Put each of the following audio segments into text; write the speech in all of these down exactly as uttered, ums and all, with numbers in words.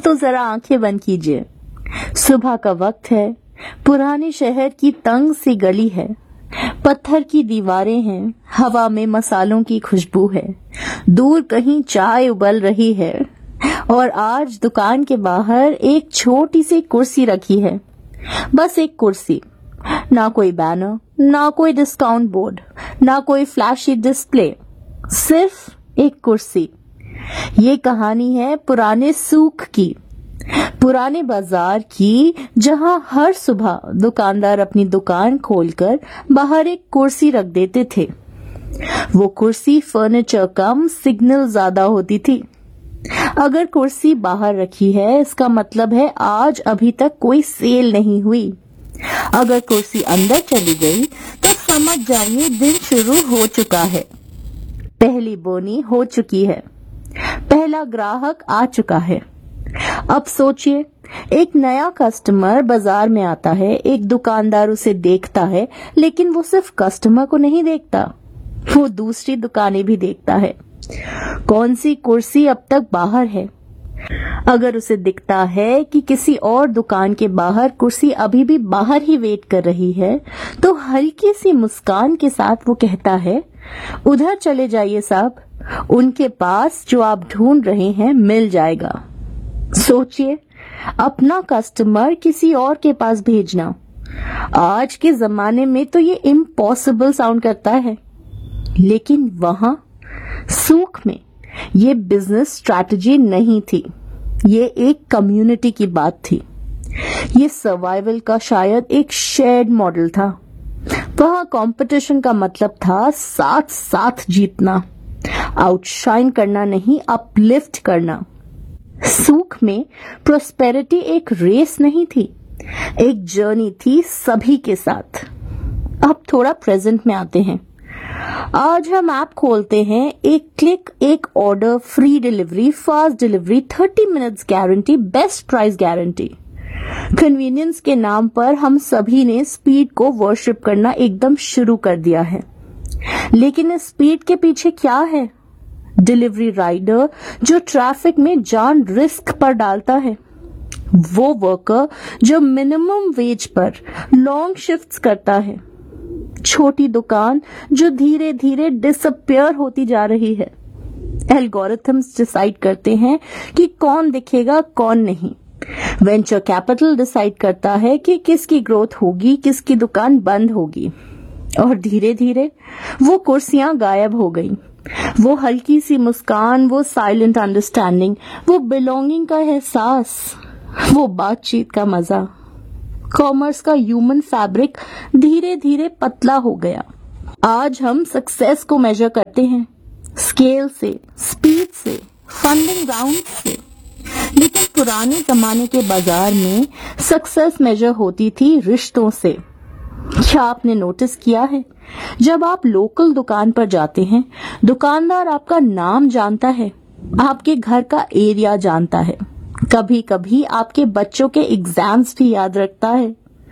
तो जरा आंखें बंद कीजिए। सुबह का वक्त है, पुराने शहर की तंग सी गली है, पत्थर की दीवारें हैं, हवा में मसालों की खुशबू है, दूर कहीं चाय उबल रही है और आज दुकान के बाहर एक छोटी सी कुर्सी रखी है। बस एक कुर्सी, ना कोई बैनर, ना कोई डिस्काउंट बोर्ड, ना कोई फ्लैशी डिस्प्ले, सिर्फ एक कुर्सी। ये कहानी है पुराने सूक की, पुराने बाजार की, जहां हर सुबह दुकानदार अपनी दुकान खोलकर बाहर एक कुर्सी रख देते थे। वो कुर्सी फर्नीचर कम सिग्नल ज्यादा होती थी। अगर कुर्सी बाहर रखी है इसका मतलब है आज अभी तक कोई सेल नहीं हुई। अगर कुर्सी अंदर चली गई तो समझ जाइए दिन शुरू हो चुका है, पहली बोनी हो चुकी है, पहला ग्राहक आ चुका है। अब सोचिए, एक नया कस्टमर बाजार में आता है, एक दुकानदार उसे देखता है, लेकिन वो सिर्फ कस्टमर को नहीं देखता, वो दूसरी दुकानें भी देखता है। कौन सी कुर्सी अब तक बाहर है? अगर उसे दिखता है कि किसी और दुकान के बाहर कुर्सी अभी भी बाहर ही वेट कर रही है, तो हल्की सी मुस्कान के साथ वो कहता है, उधर चले जाइए साहब, उनके पास जो आप ढूंढ रहे हैं मिल जाएगा। सोचिए, अपना कस्टमर किसी और के पास भेजना। आज के जमाने में तो ये इम्पॉसिबल साउंड करता है, लेकिन वहां सूक में ये बिजनेस स्ट्रैटेजी नहीं थी, ये एक कम्युनिटी की बात थी। ये सर्वाइवल का शायद एक शेयर्ड मॉडल था। वहां कंपटीशन का मतलब था साथ साथ जीतना, आउटशाइन करना नहीं, अपलिफ्ट करना। सूक में प्रोस्पेरिटी एक रेस नहीं थी, एक जर्नी थी सभी के साथ। अब थोड़ा प्रेजेंट में आते हैं। आज हम ऐप खोलते हैं, एक क्लिक, एक order, free delivery, fast delivery, thirty minutes guarantee, best price guarantee. Convenience के नाम पर हम सभी ने स्पीड को वर्शिप करना एकदम शुरू कर दिया है, लेकिन इस स्पीड के पीछे क्या है? डिलीवरी राइडर जो ट्रैफिक में जान रिस्क पर डालता है, वो वर्कर जो मिनिमम वेज पर लॉन्ग शिफ्ट्स करता है, छोटी दुकान जो धीरे धीरे डिसअपियर होती जा रही है। एल्गोरिथम्स डिसाइड करते हैं कि कौन दिखेगा कौन नहीं। वेंचर कैपिटल डिसाइड करता है कि किसकी ग्रोथ होगी, किसकी दुकान बंद होगी। और धीरे धीरे वो कुर्सियां गायब हो गई, वो हल्की सी मुस्कान, वो साइलेंट अंडरस्टैंडिंग, वो बिलोंगिंग का एहसास, वो बातचीत का मजा। कॉमर्स का ह्यूमन फैब्रिक धीरे धीरे पतला हो गया। आज हम सक्सेस को मेजर करते हैं स्केल से, स्पीड से, फंडिंग राउंड से, लेकिन पुराने जमाने के बाजार में सक्सेस मेजर होती थी रिश्तों से। क्या आपने नोटिस किया है, जब आप लोकल दुकान पर जाते हैं, दुकानदार आपका नाम जानता है, आपके घर का एरिया जानता है, कभी कभी आपके बच्चों के एग्जाम्स भी याद रखता है।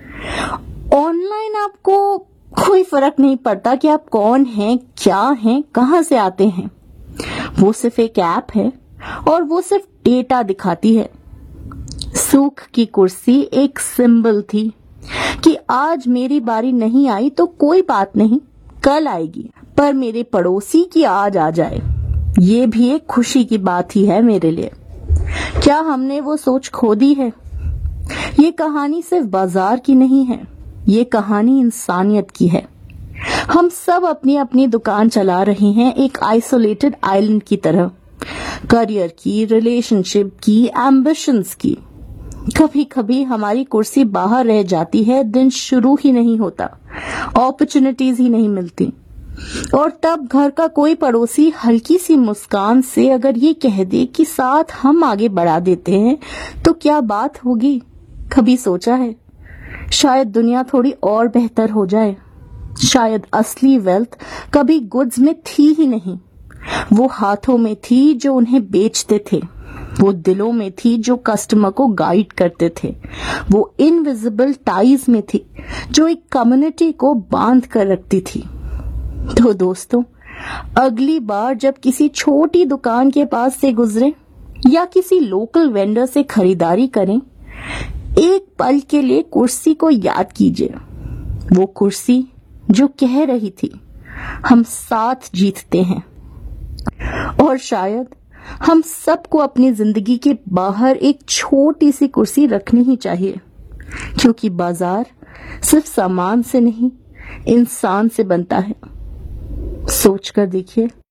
ऑनलाइन आपको कोई फर्क नहीं पड़ता कि आप कौन हैं, क्या हैं, कहां से आते हैं। वो सिर्फ एक ऐप है और वो सिर्फ डेटा दिखाती है। सूख की कुर्सी एक सिंबल थी कि आज मेरी बारी नहीं आई तो कोई बात नहीं, कल आएगी, पर मेरे पड़ोसी की आज आ जाए, ये भी एक खुशी की बात ही है मेरे लिए। क्या हमने वो सोच खो दी है? ये कहानी सिर्फ बाजार की नहीं है, ये कहानी इंसानियत की है। हम सब अपनी अपनी दुकान चला रहे हैं एक आइसोलेटेड आइलैंड की तरह, करियर की, रिलेशनशिप की, एम्बिशंस की। कभी कभी हमारी कुर्सी बाहर रह जाती है, दिन शुरू ही नहीं होता, अपॉर्चुनिटीज ही नहीं मिलती, और तब घर का कोई पड़ोसी हल्की सी मुस्कान से अगर ये कह दे कि साथ हम आगे बढ़ा देते हैं, तो क्या बात होगी? कभी सोचा है? शायद दुनिया थोड़ी और बेहतर हो जाए। शायद असली वेल्थ कभी गुड्स में थी ही नहीं, वो हाथों में थी जो उन्हें बेचते थे, वो दिलों में थी जो कस्टमर को गाइड करते थे, वो इनविजिबल टाइज में थी जो एक कम्युनिटी को बांध कर रखती थी। तो दोस्तों, अगली बार जब किसी छोटी दुकान के पास से गुजरे, या किसी लोकल वेंडर से खरीदारी करें, एक पल के लिए कुर्सी को याद कीजिए, वो कुर्सी जो कह रही थी हम साथ जीतते हैं। और शायद हम सबको अपनी जिंदगी के बाहर एक छोटी सी कुर्सी रखनी ही चाहिए, क्योंकि बाजार सिर्फ सामान से नहीं, इंसान से बनता है। सोच कर देखिए।